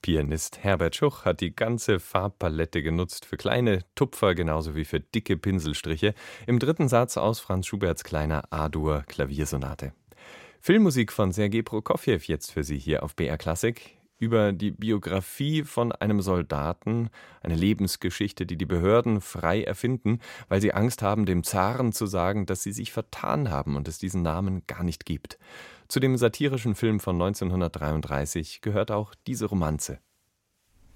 Pianist Herbert Schuch hat die ganze Farbpalette genutzt, für kleine Tupfer genauso wie für dicke Pinselstriche, im dritten Satz aus Franz Schuberts kleiner A-Dur Klaviersonate. Filmmusik von Sergei Prokofjew jetzt für Sie hier auf BR Klassik. Über die Biografie von einem Soldaten, eine Lebensgeschichte, die die Behörden frei erfinden, weil sie Angst haben, dem Zaren zu sagen, dass sie sich vertan haben und es diesen Namen gar nicht gibt. Zu dem satirischen Film von 1933 gehört auch diese Romanze.